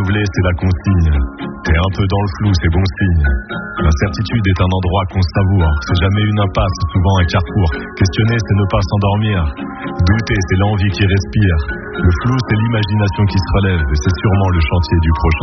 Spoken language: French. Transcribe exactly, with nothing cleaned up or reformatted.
renouveler, c'est la consigne. T'es un peu dans le flou, c'est bon signe. L'incertitude est un endroit qu'on savoure. C'est jamais une impasse, souvent un carrefour. Questionner, c'est ne pas s'endormir. Douter, c'est l'envie qui respire. Le flou, c'est l'imagination qui se relève. Et c'est sûrement le chantier du prochain.